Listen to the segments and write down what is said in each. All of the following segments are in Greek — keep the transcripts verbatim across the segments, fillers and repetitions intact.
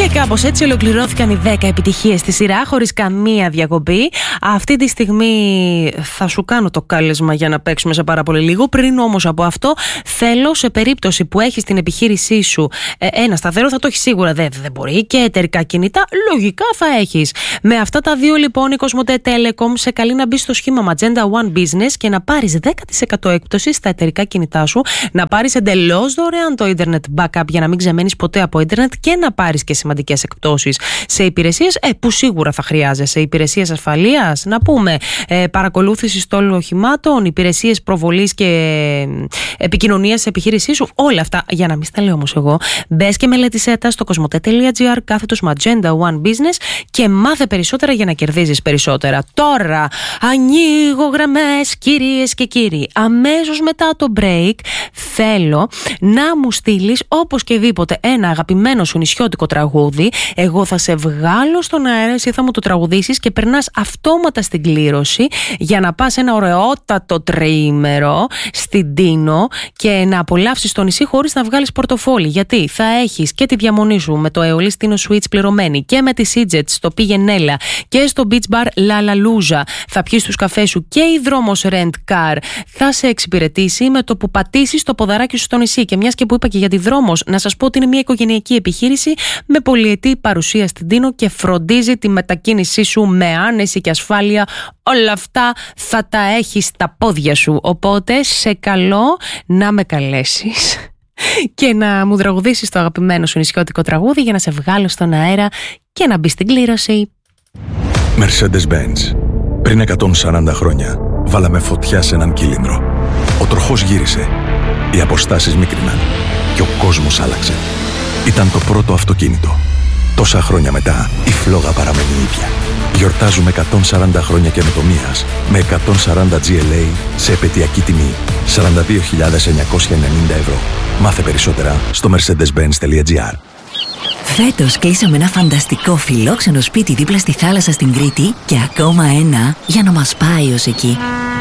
κάπως έτσι ολοκληρώθηκαν οι δέκα επιτυχίες στη σειρά, χωρίς καμία διακοπή. Αυτή τη στιγμή θα σου κάνω το κάλεσμα για να παίξουμε σε πάρα πολύ λίγο. Πριν όμως από αυτό, θέλω σε περίπτωση που έχεις την επιχείρησή σου ε, ένα σταθερό, θα το έχεις σίγουρα, δεν, δεν μπορεί, και εταιρικά κινητά, λογικά θα έχεις. Με αυτά τα δύο λοιπόν, η Κοσμοτέ Telecom σε καλεί να μπει στο σχήμα Magenta One Business και να πάρεις δέκα τοις εκατό έκπτωση στα εταιρικά κινητά σου, να πάρεις εντελώς δωρεάν το Internet Backup για να μην ξεμένεις ποτέ από Internet και να πάρεις και σημαντικές εκπτώσεις σε υπηρεσίες ε, που σίγουρα θα χρειάζεσαι. Υπηρεσίες ασφαλείας, να πούμε, ε, παρακολούθηση στόλου οχημάτων, υπηρεσίες προβολής και ε, επικοινωνίας σε επιχείρησή σου. Όλα αυτά, για να μην στα λέω όμως εγώ, μπες και μελέτησέ τα στο κοσμοτέ.gr κάθετος Magenta One Business και μάθε περισσότερα για να κερδίζεις περισσότερα. Τώρα ανοίγω γραμμές, κυρίες και κύριοι. Αμέσως μετά το break θέλω να μου στείλεις όπως και δίποτε ένα αγαπημένο σου νησιώτικο τραγούδι. Εγώ θα σε βγάλω στον αέρα, εσύ θα μου το τραγουδήσεις και περνάς αυτόματα στην κλήρωση για να πας ένα ωραιότατο τριήμερο στην Τίνο και να απολαύσεις το νησί χωρίς να βγάλεις πορτοφόλι. Γιατί θα έχεις και τη διαμονή σου με το Aeolis Tino Suites πληρωμένη και με τη Seajets στο Πήγαινέλα και στο Beach Bar La La Luja. Θα πιεις τους καφές σου και η Δρόμος Rent Car θα σε εξυπηρετήσει με το που πατήσεις το ποδαράκι σου στο νησί. Και μιας και που είπα και για τη Δρόμος, να σας πω ότι είναι μια οικογενειακή επιχείρηση με πολυετή παρουσία στην Τίνο και φροντίζει τη μετακίνησή σου με άνεση και ασφάλεια. Όλα αυτά θα τα έχεις στα πόδια σου. Οπότε σε καλώ να με καλέσεις και να μου τραγουδήσεις το αγαπημένο σου νησιώτικο τραγούδι για να σε βγάλω στον αέρα και να μπει στην κλήρωση. Mercedes-Benz. Πριν εκατόν σαράντα χρόνια βάλαμε φωτιά σε έναν κύλινδρο. Ο τροχός γύρισε, οι αποστάσεις μίκριναν και ο κόσμος άλλαξε. Ήταν το πρώτο αυτοκίνητο. Τόσα χρόνια μετά, η φλόγα παραμένει ίδια. Γιορτάζουμε εκατόν σαράντα χρόνια καινοτομίας με εκατόν σαράντα τζι ελ έι σε επαιτειακή τιμή σαράντα δύο χιλιάδες εννιακόσια ενενήντα ευρώ. Μάθε περισσότερα στο mercedes-benz.gr. Φέτος κλείσαμε ένα φανταστικό φιλόξενο σπίτι δίπλα στη θάλασσα στην Κρήτη και ακόμα ένα για να μας πάει ως εκεί.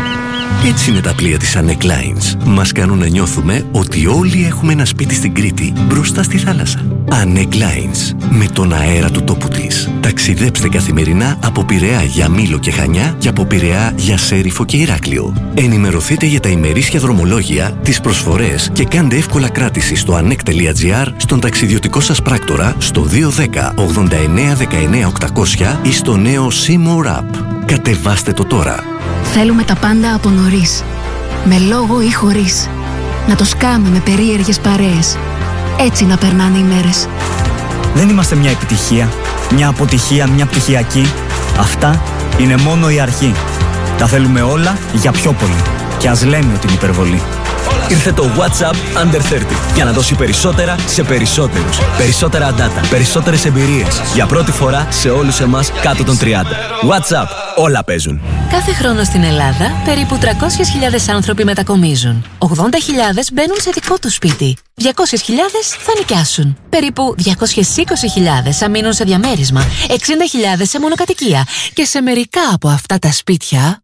Έτσι είναι τα πλοία της Anek Lines. Μας κάνουν να νιώθουμε ότι όλοι έχουμε ένα σπίτι στην Κρήτη μπροστά στη θάλασσα. Anek Lines. Με τον αέρα του τόπου της. Ταξιδέψτε καθημερινά από Πειραιά για Μήλο και Χανιά και από Πειραιά για Σέριφο και Ηράκλειο. Ενημερωθείτε για τα ημερήσια δρομολόγια, τις προσφορές και κάντε εύκολα κράτηση στο anek.gr, στον ταξιδιωτικό σας πράκτορα, στο δύο ένα μηδέν ογδόντα εννέα δεκαεννέα οκτακόσια ή στο νέο See More App. Κατεβάστε το τώρα. Θέλουμε τα πάντα από νωρίς. Με λόγο ή χωρίς. Να το σκάμε με περίεργες παρέες. Έτσι να περνάνε οι μέρες. Δεν είμαστε μια επιτυχία, μια αποτυχία, μια πτυχιακή. Αυτά είναι μόνο η αρχή. Τα θέλουμε όλα για πιο πολύ. Και ας λέμε ότι είναι υπερβολή. Ήρθε το WhatsApp Under τριάντα για να δώσει περισσότερα σε περισσότερους. Περισσότερα data, περισσότερες εμπειρίες. Για πρώτη φορά σε όλους εμάς κάτω των τριάντα. WhatsApp, όλα παίζουν. Κάθε χρόνο στην Ελλάδα περίπου τριακόσιες χιλιάδες άνθρωποι μετακομίζουν. ογδόντα χιλιάδες μπαίνουν σε δικό τους σπίτι. διακόσιες χιλιάδες θα νοικιάσουν. Περίπου διακόσιες είκοσι χιλιάδες θα μείνουν σε διαμέρισμα. εξήντα χιλιάδες σε μονοκατοικία. Και σε μερικά από αυτά τα σπίτια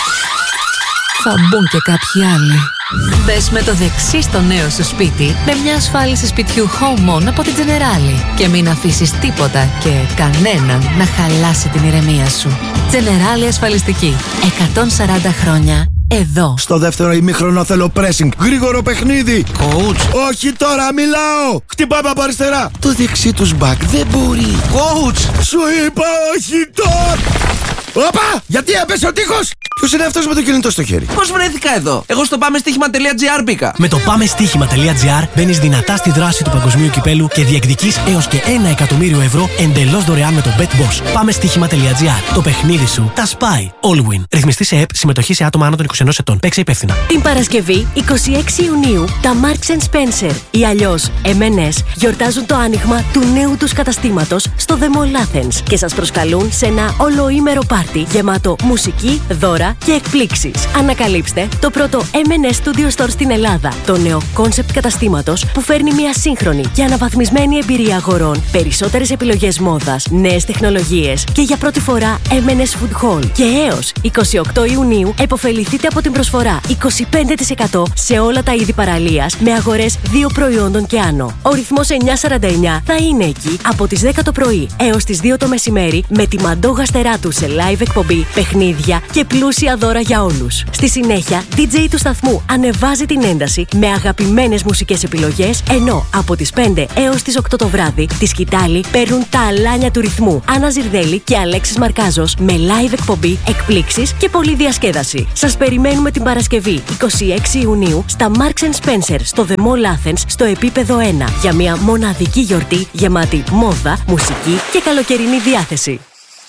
θα μπουν και κάποιοι άλλοι. Μπες με το δεξί στο νέο σου σπίτι με μια ασφάλιση σπιτιού Home On από την Generali και μην αφήσεις τίποτα και κανέναν να χαλάσει την ηρεμία σου. Generali ασφαλιστική. εκατόν σαράντα χρόνια εδώ. Στο δεύτερο ημίχρονο θέλω pressing. Γρήγορο παιχνίδι. Coach. Όχι τώρα, μιλάω. Χτυπάμε από αριστερά. Το δεξί τους back δεν μπορεί. Coach. Σου είπα όχι τώρα. Όπα! Γιατί έπεσε ο τείχος! Ποιος είναι αυτός με το κινητό στο χέρι? Πώς βρέθηκα εδώ? Εγώ στο πάμεστοίχημα.gr μπήκα. Με το πάμεστοίχημα.gr μπαίνεις δυνατά στη δράση του παγκοσμίου κυπέλου και διεκδικείς έως και ένα εκατομμύριο ευρώ εντελώς δωρεάν με το BetBoss. πάμεστοίχημα.gr. Το παιχνίδι σου τα σπάει. All win. Ρυθμιστή σε ΕΠ, συμμετοχή σε άτομα άνω των είκοσι ενός ετών. Παίξε υπεύθυνα. Την Παρασκευή εικοστή έκτη Ιουνίου τα Marks and Spencer ή αλλιώς εμ εν ες γιορτάζουν το άνοιγμα του νέου τους καταστήματος στο The Mall Athens και σας προσκαλούν σε ένα ολοήμερο πάρτι. πάρτι γεμάτο μουσική, δώρα και εκπλήξεις. Ανακαλύψτε το πρώτο εμ εν ες Studio Store στην Ελλάδα. Το νέο κόνσεπτ καταστήματος που φέρνει μια σύγχρονη και αναβαθμισμένη εμπειρία αγορών, περισσότερες επιλογές μόδας, νέες τεχνολογίες και για πρώτη φορά εμ εν ες Food Hall. Και έως εικοστή ογδόη Ιουνίου επωφεληθείτε από την προσφορά είκοσι πέντε τοις εκατό σε όλα τα είδη παραλίας με αγορές δύο προϊόντων και άνω. Ο ρυθμός εννιακόσια σαράντα εννιά θα είναι εκεί από τις δέκα το πρωί έως τις δύο το μεσημέρι με τη Μαντό Γαστεράτου σε live εκπομπή, παιχνίδια και πλούσια δώρα για όλους. Στη συνέχεια, ντι τζέι του σταθμού ανεβάζει την ένταση με αγαπημένες μουσικές επιλογές, ενώ από τις πέντε έως τις οκτώ το βράδυ τη σκητάλη παίρνουν τα αλάνια του ρυθμού Άννα Ζιρδέλη και Αλέξης Μαρκάζος με live εκπομπή, εκπλήξεις και πολλή διασκέδαση. Σας περιμένουμε την Παρασκευή εικοστή έκτη Ιουνίου στα Marks and Spencer στο The Mall Athens στο επίπεδο ένα για μια μοναδική γιορτή γεμάτη μόδα, μουσική και καλοκαιρινή διάθεση.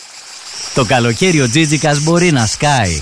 Το καλοκαίρι ο Τζίτζικας μπορεί να σκάει.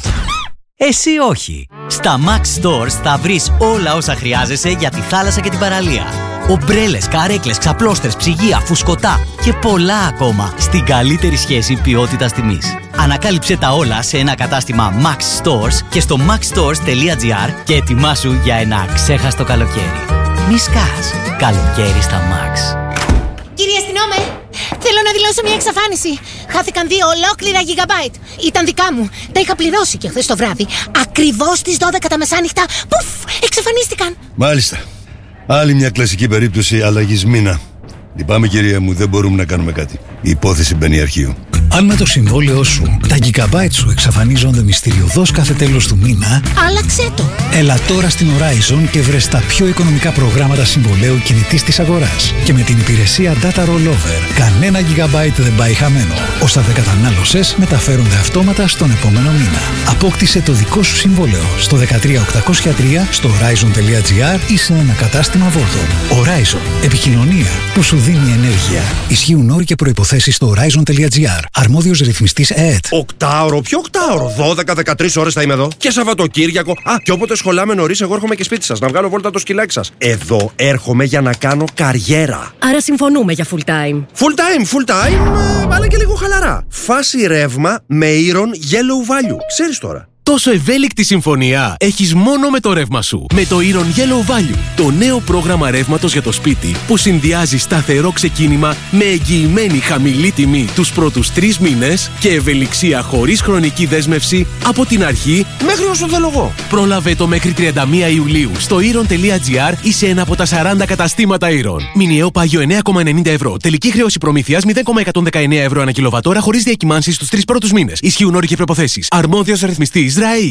Εσύ όχι. Στα Max Stores θα βρεις όλα όσα χρειάζεσαι για τη θάλασσα και την παραλία. Ομπρέλες, καρέκλες, ξαπλώστρες, ψυγεία, φουσκωτά και πολλά ακόμα στην καλύτερη σχέση ποιότητας τιμής. Ανακάλυψε τα όλα σε ένα κατάστημα Max Stores και στο maxstores τελεία gr και ετοιμάσου για ένα αξέχαστο καλοκαίρι. Μη σκάς. Καλοκαίρι στα Max. Κύριε αστυνόμε, θέλω να δηλώσω μια εξαφάνιση. Χάθηκαν δύο ολόκληρα gigabyte. Ήταν δικά μου. Τα είχα πληρώσει και χθες το βράδυ. Ακριβώς στις δώδεκα τα μεσάνυχτα. Πουφ, εξαφανίστηκαν. Μάλιστα. Άλλη μια κλασική περίπτωση αλλαγής μήνα. Λυπάμαι κυρία μου, δεν μπορούμε να κάνουμε κάτι. Η υπόθεση μπαίνει αρχείο. Αν με το συμβόλαιό σου τα gigabyte σου εξαφανίζονται μυστηριωδώς κάθε τέλος του μήνα, άλλαξέ το. Έλα τώρα στην Horizon και βρες τα πιο οικονομικά προγράμματα συμβολαίου κινητής της αγοράς. Και με την υπηρεσία Data Rollover, κανένα gigabyte δεν πάει χαμένο. Όσα δεν κατανάλωσες μεταφέρονται αυτόματα στον επόμενο μήνα. Απόκτησε το δικό σου συμβόλαιο στο δεκατρία οκτακόσια τρία, στο horizon τελεία gr ή σε ένα κατάστημα Vodafone. Horizon. Επικοινωνία που σου δίνει ενέργεια. Ισχύουν όροι και προϋποθέσεις στο horizon τελεία gr. Αρμόδιος ρυθμιστής ΕΕΤ. Οκτάωρο, ποιο οκτάωρο? δώδεκα με δεκατρείς ώρες θα είμαι εδώ. Και Σαββατοκύριακο. Α, και όποτε σχολάμε νωρίς, εγώ έρχομαι και σπίτι σας να βγάλω βόλτα το σκυλάκι σας. Εδώ έρχομαι για να κάνω καριέρα. Άρα συμφωνούμε για full time. Full time, full time, αλλά και λίγο χαλαρά. Φάση ρεύμα με Iron Yellow Value. Ξέρεις τώρα. Τόσο ευέλικτη συμφωνία έχεις μόνο με το ρεύμα σου. Με το Iron Yellow Value, το νέο πρόγραμμα ρεύματος για το σπίτι που συνδυάζει σταθερό ξεκίνημα με εγγυημένη χαμηλή τιμή τους πρώτους τρεις μήνες και ευελιξία χωρίς χρονική δέσμευση από την αρχή μέχρι όσο θέλω εγώ. Πρόλαβε το μέχρι τριάντα μία Ιουλίου στο iron τελεία gr ή σε ένα από τα σαράντα καταστήματα Iron. Μηνιαίο πάγιο εννέα κόμμα ενενήντα ευρώ. Τελική χρέωση προμήθειας μηδέν κόμμα εκατόν δεκαεννέα ευρώ ανά κιλοβατόρα χωρίς διακυμάνσεις στους τρεις πρώτους μήνες. Ισχύουν όροι και προϋποθέσεις. Αρμόδιος ρυθμιστής ΡΑΗ.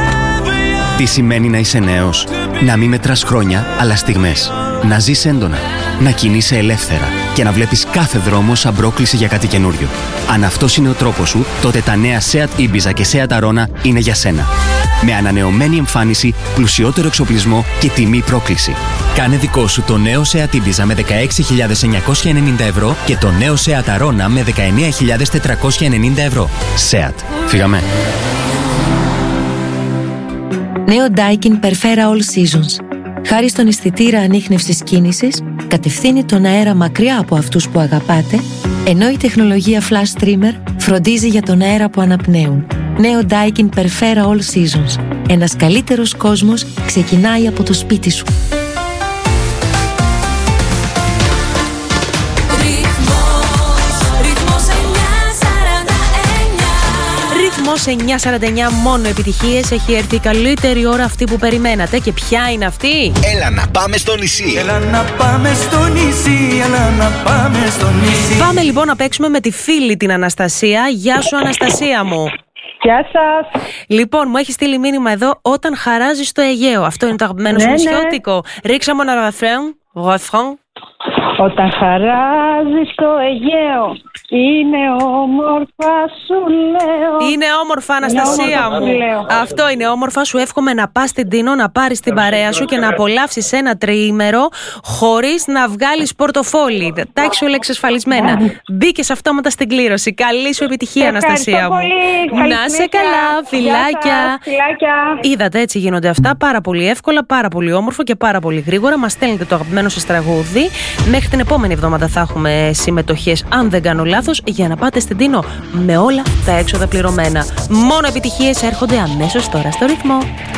Τι σημαίνει να είσαι νέος? Να μην μετράς χρόνια, αλλά στιγμές. Να ζεις έντονα. Να κινείσαι ελεύθερα. Και να βλέπεις κάθε δρόμο σαν πρόκληση για κάτι καινούριο. Αν αυτός είναι ο τρόπος σου, τότε τα νέα Seat Ibiza και Seat Arona είναι για σένα. Με ανανεωμένη εμφάνιση, πλουσιότερο εξοπλισμό και τιμή πρόκληση. Κάνε δικό σου το νέο Seat Ibiza με δεκαέξι χιλιάδες εννιακόσια ενενήντα ευρώ και το νέο Seat Arona με δεκαεννέα χιλιάδες τετρακόσια ενενήντα ευρώ. Seat. Φύγαμε. Νέο Daikin Perfera All Seasons. Χάρη στον αισθητήρα ανίχνευσης κίνησης, κατευθύνει τον αέρα μακριά από αυτούς που αγαπάτε, ενώ η τεχνολογία Flash Streamer φροντίζει για τον αέρα που αναπνέουν. Νέο Daikin Perfera All Seasons. Ένας καλύτερος κόσμος ξεκινάει από το σπίτι σου. Ρυθμός εννιακόσια σαράντα εννιά, μόνο επιτυχίες. Έχει έρθει η καλύτερη ώρα, αυτή που περιμένατε. Και ποια είναι αυτή? Έλα να πάμε στο νησί. Έλα να πάμε στο νησί. Έλα να πάμε στο νησί. Πάμε λοιπόν να παίξουμε με τη φίλη την Αναστασία. Γεια σου Αναστασία μου. Γεια σας. Λοιπόν, μου έχει στείλει μήνυμα εδώ. Όταν χαράζει στο Αιγαίο. Αυτό είναι το αγαπημένο σου νησιώτικο. Ναι. Ρίξα μου ένα ρεφρέν. Όταν χαράζει στο Αιγαίο, είναι όμορφα σου λέω. Είναι όμορφα Αναστασία μου. Αυτό είναι όμορφα. Σου εύχομαι να πας στην Τίνο, να πάρεις την παρέα σου και να απολαύσεις ένα τριήμερο χωρίς να βγάλεις πορτοφόλι. Τα έχεις όλα εξασφαλισμένα. Μπήκες αυτόματα στην κλήρωση. Καλή σου επιτυχία Αναστασία μου. Να σε καλά, φιλάκια. Είδατε, έτσι γίνονται αυτά. Πάρα πολύ εύκολα, πάρα πολύ όμορφο και πάρα πολύ γρήγορα. Μας στέλνετε το αγαπημένο σας τραγούδι. Μέχρι την επόμενη εβδομάδα θα έχουμε συμμετοχές, αν δεν κάνω λάθος. λάθος για να πάτε στην Τίνο με όλα τα έξοδα πληρωμένα. Μόνο επιτυχίες έρχονται αμέσως τώρα στο ρυθμό.